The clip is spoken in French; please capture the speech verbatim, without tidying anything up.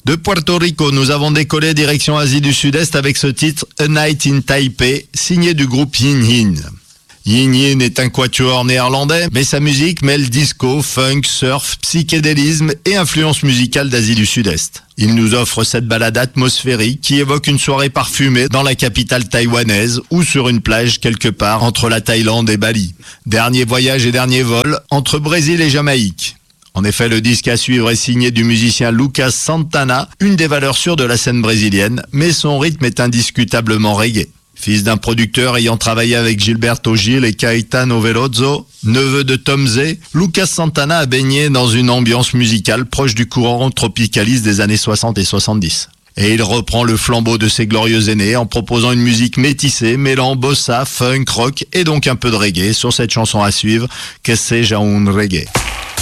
De Puerto Rico, nous avons décollé direction Asie du Sud-Est avec ce titre A Night in Taipei, signé du groupe Yin Yin. Yin Yin est un quatuor néerlandais, mais sa musique mêle disco, funk, surf, psychédélisme et influence musicale d'Asie du Sud-Est. Il nous offre cette balade atmosphérique qui évoque une soirée parfumée dans la capitale taïwanaise ou sur une plage quelque part entre la Thaïlande et Bali. Dernier voyage et dernier vol entre Brésil et Jamaïque. En effet, le disque à suivre est signé du musicien Lucas Santana, une des valeurs sûres de la scène brésilienne, mais son rythme est indiscutablement reggae. Fils d'un producteur ayant travaillé avec Gilberto Gil et Caetano Veloso, neveu de Tom Zé, Lucas Santana a baigné dans une ambiance musicale proche du courant tropicaliste des années soixante et soixante-dix. Et il reprend le flambeau de ses glorieux aînés en proposant une musique métissée, mêlant bossa, funk, rock et donc un peu de reggae sur cette chanson à suivre, Que Seja un Reggae.